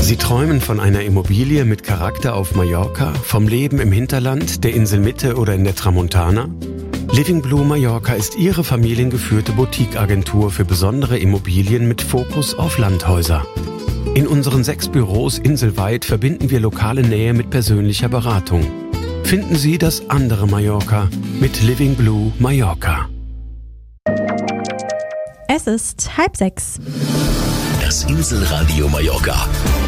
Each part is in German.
Sie träumen von einer Immobilie mit Charakter auf Mallorca, vom Leben im Hinterland, der Inselmitte oder in der Tramontana? Living Blue Mallorca ist Ihre familiengeführte Boutique-Agentur für besondere Immobilien mit Fokus auf Landhäuser. In unseren 6 Büros inselweit verbinden wir lokale Nähe mit persönlicher Beratung. Finden Sie das andere Mallorca mit Living Blue Mallorca. Es ist 5:30. Das Inselradio Mallorca.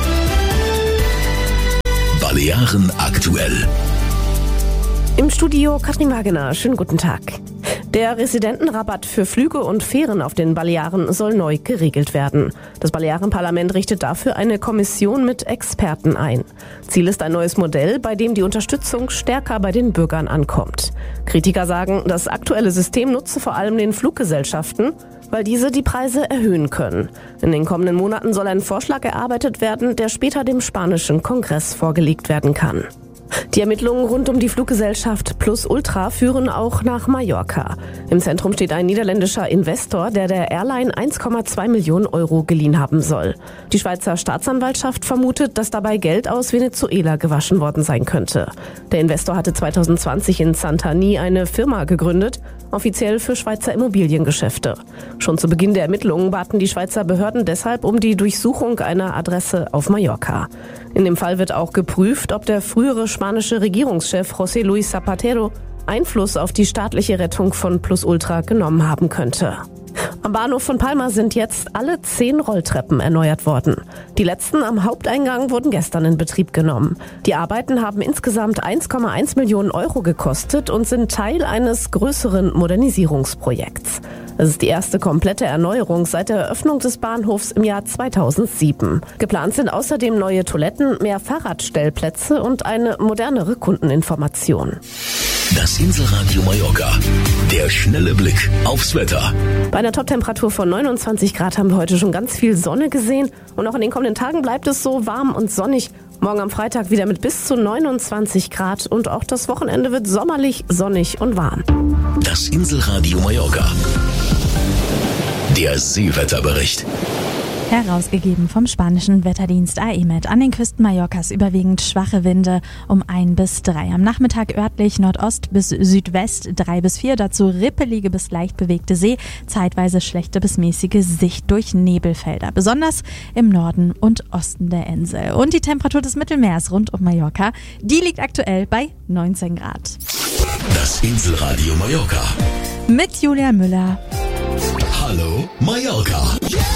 Balearen aktuell. Im Studio Katrin Wagener, schönen guten Tag. Der Residentenrabatt für Flüge und Fähren auf den Balearen soll neu geregelt werden. Das Balearenparlament richtet dafür eine Kommission mit Experten ein. Ziel ist ein neues Modell, bei dem die Unterstützung stärker bei den Bürgern ankommt. Kritiker sagen, das aktuelle System nutze vor allem den Fluggesellschaften, weil diese die Preise erhöhen können. In den kommenden Monaten soll ein Vorschlag erarbeitet werden, der später dem spanischen Kongress vorgelegt werden kann. Die Ermittlungen rund um die Fluggesellschaft Plus Ultra führen auch nach Mallorca. Im Zentrum steht ein niederländischer Investor, der Airline 1,2 Millionen Euro geliehen haben soll. Die Schweizer Staatsanwaltschaft vermutet, dass dabei Geld aus Venezuela gewaschen worden sein könnte. Der Investor hatte 2020 in Santani eine Firma gegründet, offiziell für Schweizer Immobiliengeschäfte. Schon zu Beginn der Ermittlungen baten die Schweizer Behörden deshalb um die Durchsuchung einer Adresse auf Mallorca. In dem Fall wird auch geprüft, ob der frühere spanische Regierungschef José Luis Zapatero Einfluss auf die staatliche Rettung von Plus Ultra genommen haben könnte. Am Bahnhof von Palma sind jetzt alle 10 Rolltreppen erneuert worden. Die letzten am Haupteingang wurden gestern in Betrieb genommen. Die Arbeiten haben insgesamt 1,1 Millionen Euro gekostet und sind Teil eines größeren Modernisierungsprojekts. Es ist die erste komplette Erneuerung seit der Eröffnung des Bahnhofs im Jahr 2007. Geplant sind außerdem neue Toiletten, mehr Fahrradstellplätze und eine modernere Kundeninformation. Das Inselradio Mallorca. Der schnelle Blick aufs Wetter. Bei einer Toptemperatur von 29 Grad haben wir heute schon ganz viel Sonne gesehen. Und auch in den kommenden Tagen bleibt es so warm und sonnig. Morgen am Freitag wieder mit bis zu 29 Grad. Und auch das Wochenende wird sommerlich, sonnig und warm. Das Inselradio Mallorca. Der Seewetterbericht. Herausgegeben vom spanischen Wetterdienst AEMET. An den Küsten Mallorcas überwiegend schwache Winde um 1 bis 3. Am Nachmittag örtlich Nordost bis Südwest 3 bis 4. Dazu rippelige bis leicht bewegte See. Zeitweise schlechte bis mäßige Sicht durch Nebelfelder. Besonders im Norden und Osten der Insel. Und die Temperatur des Mittelmeers rund um Mallorca, die liegt aktuell bei 19 Grad. Das Inselradio Mallorca. Mit Julia Müller. Hallo Mallorca.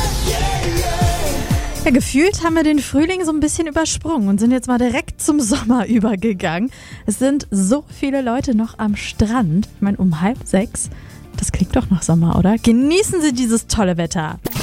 Ja, gefühlt haben wir den Frühling so ein bisschen übersprungen und sind jetzt mal direkt zum Sommer übergegangen. Es sind so viele Leute noch am Strand. Ich meine, um 5:30. Das klingt doch nach Sommer, oder? Genießen Sie dieses tolle Wetter.